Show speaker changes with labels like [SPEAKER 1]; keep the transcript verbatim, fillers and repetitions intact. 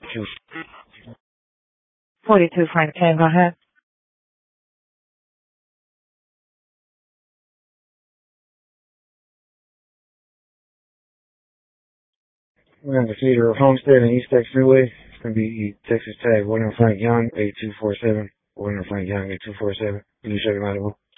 [SPEAKER 1] forty-two Frank ten, go ahead.
[SPEAKER 2] We're on the theater of Homestead and East Texas Freeway. It's going to be Texas Tag, Warner Frank Young, eight two four seven. Warner Frank Young, eight two four seven. Please check him out.